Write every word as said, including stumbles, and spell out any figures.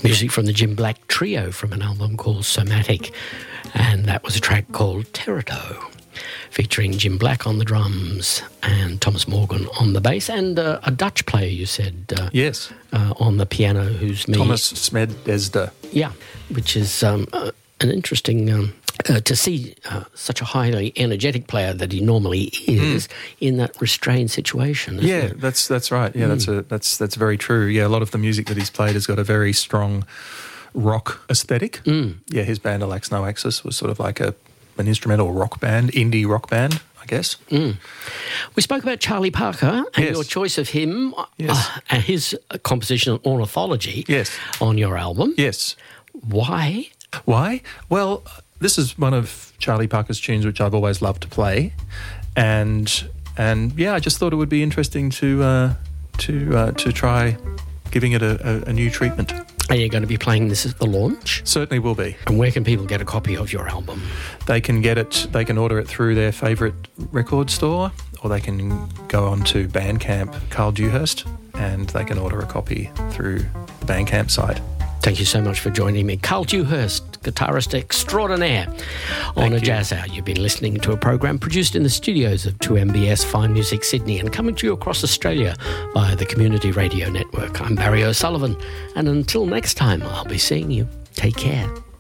Music from the Jim Black Trio from an album called Somatic, and that was a track called Terito, featuring Jim Black on the drums and Thomas Morgan on the bass, and uh, a Dutch player, you said. Uh, yes. Uh, on the piano, who's me. Thomas Smedesda. Yeah, which is um, uh, an interesting... Um, Uh, to see uh, such a highly energetic player that he normally is mm. in that restrained situation. Isn't Yeah, it? that's that's right. Yeah, mm. that's a, that's that's very true. Yeah, a lot of the music that he's played has got a very strong rock aesthetic. Mm. Yeah, his band Alax No Axis was sort of like a an instrumental rock band, indie rock band, I guess. Mm. We spoke about Charlie Parker and yes. your choice of him yes. uh, and his composition Ornithology yes. on your album. Yes. Why? Why? Well, this is one of Charlie Parker's tunes which I've always loved to play, and and yeah, I just thought it would be interesting to uh, to uh, to try giving it a, a, a new treatment. Are you going to be playing this at the launch? Certainly will be. And where can people get a copy of your album? They can get it. They can order it through their favourite record store, or they can go on to Bandcamp, Carl Dewhurst, and they can order a copy through the Bandcamp site. Thank you so much for joining me. Carl Dewhurst, guitarist extraordinaire on Thank A you. Jazz Hour. You've been listening to a program produced in the studios of two M B S Fine Music Sydney and coming to you across Australia via the Community Radio Network. I'm Barry O'Sullivan, and until next time, I'll be seeing you. Take care.